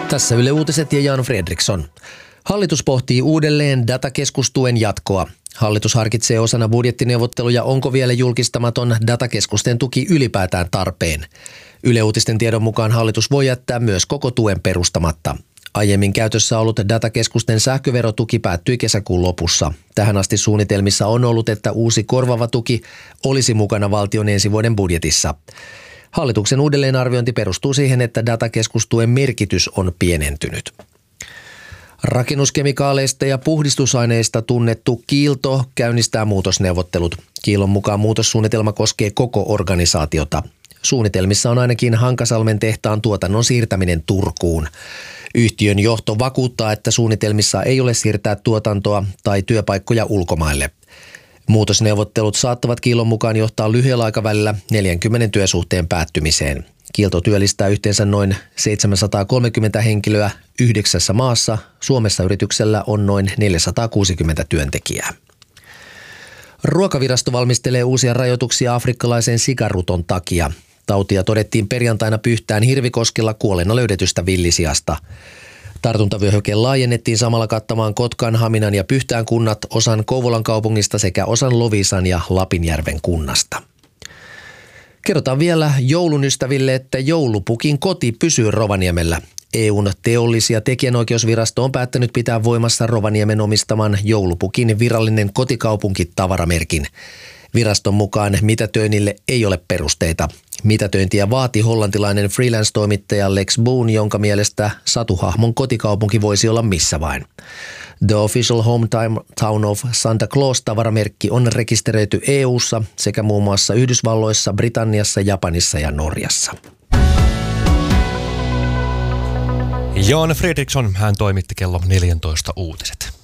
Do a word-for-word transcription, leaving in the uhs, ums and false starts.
Tässä Yle Uutiset ja Jan Fredriksson. Hallitus pohtii uudelleen datakeskustuen jatkoa. Hallitus harkitsee osana budjettineuvotteluja, onko vielä julkistamaton datakeskusten tuki ylipäätään tarpeen. Yle Uutisten tiedon mukaan hallitus voi jättää myös koko tuen perustamatta. Aiemmin käytössä ollut datakeskusten sähköverotuki päättyi kesäkuun lopussa. Tähän asti suunnitelmissa on ollut, että uusi korvaava tuki olisi mukana valtion ensi vuoden budjetissa. Hallituksen uudelleenarviointi perustuu siihen, että datakeskustuen merkitys on pienentynyt. Rakennuskemikaaleista ja puhdistusaineista tunnettu Kiilto käynnistää muutosneuvottelut. Kiilon mukaan muutossuunnitelma koskee koko organisaatiota. Suunnitelmissa on ainakin Hankasalmen tehtaan tuotannon siirtäminen Turkuun. Yhtiön johto vakuuttaa, että suunnitelmissa ei ole siirtää tuotantoa tai työpaikkoja ulkomaille. Muutosneuvottelut saattavat Kiilon mukaan johtaa lyhyellä aikavälillä neljänkymmenen työsuhteen päättymiseen. Kiilto työllistää yhteensä noin seitsemänsataakolmekymmentä henkilöä yhdeksässä maassa. Suomessa yrityksellä on noin neljäsataakuusikymmentä työntekijää. Ruokavirasto valmistelee uusia rajoituksia afrikkalaisen sikaruton takia. Tautia todettiin perjantaina Pyhtään Hirvikoskella kuolleena löydetystä villisiasta. Tartuntavyöhyke laajennettiin samalla kattamaan Kotkan, Haminan ja Pyhtään kunnat, osan Kouvolan kaupungista sekä osan Loviisan ja Lapinjärven kunnasta. Kerrotaan vielä joulun ystäville, että joulupukin koti pysyy Rovaniemellä. E U:n teollis- ja tekijänoikeusvirasto on päättänyt pitää voimassa Rovaniemen omistaman joulupukin virallinen kotikaupunki-tavaramerkin. Viraston mukaan mitätöinnille ei ole perusteita. Mitätöintiä vaati hollantilainen freelance-toimittaja Lex Boone, jonka mielestä satuhahmon kotikaupunki voisi olla missä vain. The Official Hometown of Santa Claus-tavaramerkki on rekisteröity E U:ssa sekä muun muassa Yhdysvalloissa, Britanniassa, Japanissa ja Norjassa. Jan Fredriksson, hän toimitti kello neljätoista uutiset.